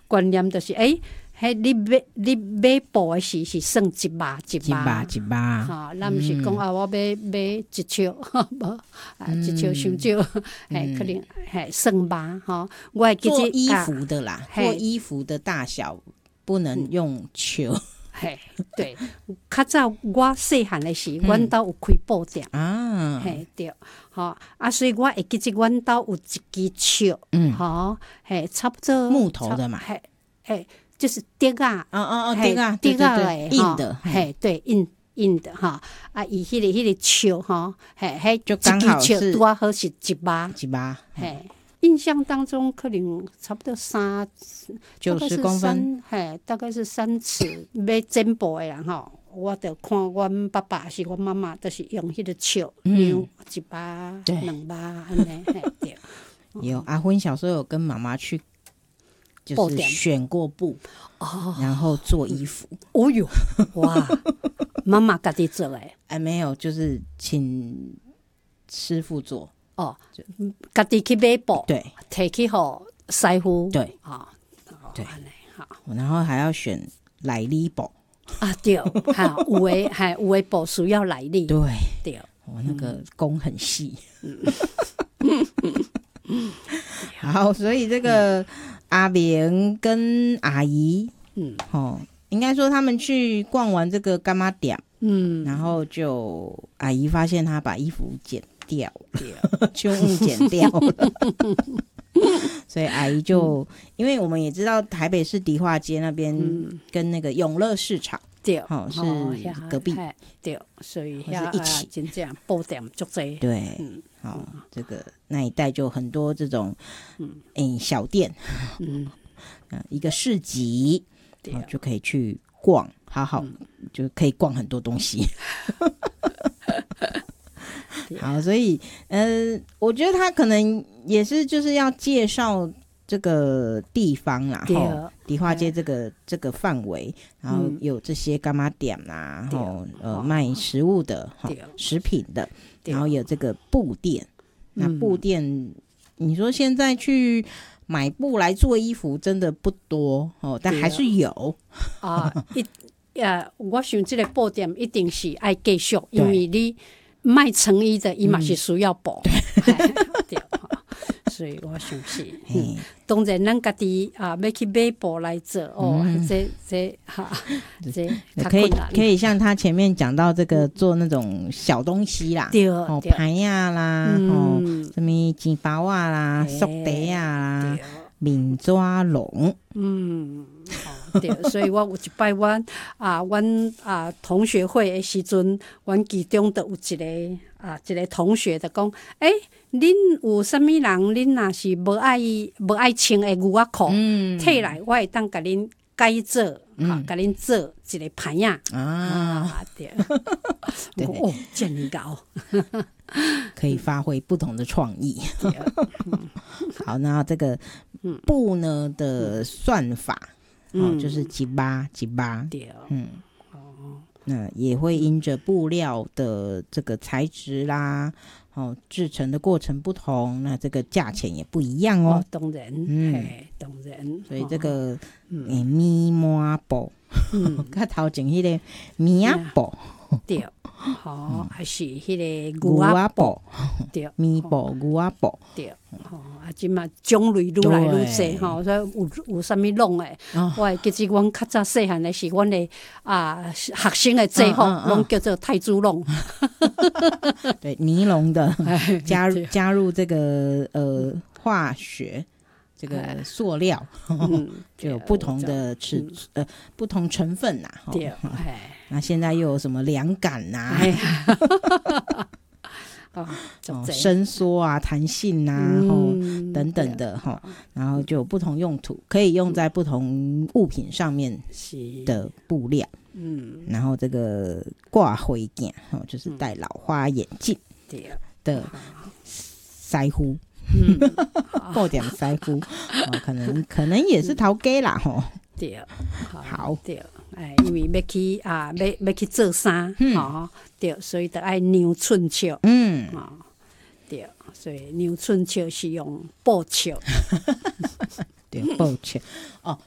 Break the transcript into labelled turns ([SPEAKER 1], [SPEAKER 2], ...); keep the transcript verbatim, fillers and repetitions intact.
[SPEAKER 1] 观念就是诶。嘿，你买你买布的时是算一麻一麻
[SPEAKER 2] 一麻，
[SPEAKER 1] 哈，咱毋是讲啊，我买买一尺，无啊，一尺伤少，嘿，可能嘿算麻哈。我会记
[SPEAKER 2] 做
[SPEAKER 1] 得
[SPEAKER 2] 衣服的啦，做衣服的大小不能用尺。
[SPEAKER 1] 嘿，对，较早我细汉的时，阮兜有开布店
[SPEAKER 2] 啊，
[SPEAKER 1] 嘿对，吼啊，所以我会记得阮兜有一支尺，嗯，吼，嘿，差不多
[SPEAKER 2] 木头的嘛，
[SPEAKER 1] 嘿，嘿。就是钉啊，
[SPEAKER 2] 哦哦哦，钉啊，
[SPEAKER 1] 钉啊嘞，
[SPEAKER 2] 硬的，
[SPEAKER 1] 嘿，对，硬硬的哈。啊，伊迄个迄个尺哈，嘿，嘿，
[SPEAKER 2] 就刚好是
[SPEAKER 1] 拄好是一麻，
[SPEAKER 2] 一麻，
[SPEAKER 1] 嘿。印象当中可能差不多三
[SPEAKER 2] 九十公分，
[SPEAKER 1] 嘿，大概是三尺。要剪布的人吼，我就看阮爸爸是阮妈妈，都是用迄个尺量一麻、两麻安尼，嘿，对。
[SPEAKER 2] 有阿芬小时候有跟妈妈去。就是选过布，哦，然后做衣服。
[SPEAKER 1] 哦哟，哇，妈妈家己做诶？
[SPEAKER 2] 哎，没有，就是请师傅做。
[SPEAKER 1] 哦，家己去买布，
[SPEAKER 2] 对，
[SPEAKER 1] 摕去互师傅，
[SPEAKER 2] 对，
[SPEAKER 1] 啊，
[SPEAKER 2] 对，好，然后还要选来历布
[SPEAKER 1] 啊，对，哈，有诶，还有诶布需要来历，
[SPEAKER 2] 对，
[SPEAKER 1] 对，
[SPEAKER 2] 我那个工很细。好，所以这个。阿明跟阿姨，嗯，哦，应该说他们去逛完这个干妈店，嗯，然后就阿姨发现他把衣服剪掉了，胸部剪掉了，所以阿姨就、嗯，因为我们也知道台北市迪化街那边跟那个永乐市场，对，哦是隔壁，
[SPEAKER 1] 对，所以是
[SPEAKER 2] 一起，
[SPEAKER 1] 真正布店足多，
[SPEAKER 2] 对，嗯。好、哦，这个那一带就很多这种，嗯，欸、小店，嗯，呃，一个市集，然后就可以去逛，好好、嗯、就可以逛很多东西。好，所以，呃，我觉得他可能也是就是要介绍这个地方啦，哈，迪化街这个这个范围，然后有这些干妈店啦，然后呃卖食物的，哈，食品的。然后有这个布店，那布店、嗯，你说现在去买布来做衣服真的不多哦，但还是有
[SPEAKER 1] 啊。一呃，我想这个布店一定是爱继续，因为你卖成衣的，伊嘛是需要布，嗯、对。所以我想是，嗯、当然咱家己啊要去买布来做哦，嗯、这这哈，这
[SPEAKER 2] 可以可以像他前面讲到这个做那种小东西啦，
[SPEAKER 1] 对
[SPEAKER 2] 哦牌呀啦，嗯、哦什么钱包啊啦、束带啊啦、面抓龙，嗯。
[SPEAKER 1] 哦、对，所以我有一摆阮啊，阮啊同学会的时阵，阮其中就有一个啊，一个同学就讲，诶、欸，恁有啥物人，恁若是无爱无爱穿的牛仔裤，摕、嗯、来，我会当甲恁改做，哈、嗯，甲恁做一个牌呀啊，啊，对，对哦，真高，
[SPEAKER 2] 可以发挥不同的创意。嗯、好，那这个布呢的算法。哦，就是几巴几巴，嗯，哦，那也会因着布料的这个材质啦，哦，制成的过程不同，那这个价钱也不一样哦。
[SPEAKER 1] 哦当然，嗯，当然，
[SPEAKER 2] 所以这个诶咪抹布，嗯，较头前迄个咪仔布，
[SPEAKER 1] 对，好，还是迄个牛仔布，对，
[SPEAKER 2] 咪布牛仔布，
[SPEAKER 1] 对。吼、哦，啊，即嘛种类愈来愈济吼，所以有有啥物弄诶？哦、我会记得阮较早细汉诶时，阮诶啊学生诶制服拢叫做太子龙，
[SPEAKER 2] 对，尼龙的，加入加入这个呃化学这个塑料，嗯、就有不同的尺、嗯、呃不同成分呐、啊。对，那现在又有什么凉感呐、啊？哦，伸缩啊，弹性啊，然后、嗯、等等的哈，然后就有不同用途，可以用在不同物品上面的布料，嗯，然后这个挂灰镜，哦，就是戴老花眼镜的腮胡，嗯，布点腮胡，哦，可能可能也是头家啦，吼，
[SPEAKER 1] 对，
[SPEAKER 2] 好，
[SPEAKER 1] 对。哎，因为要去啊，要要去做衫，嗯、哦，对，所以得爱量寸尺，嗯，哦，对，所以量寸尺是用布尺，
[SPEAKER 2] 对，布尺，哦，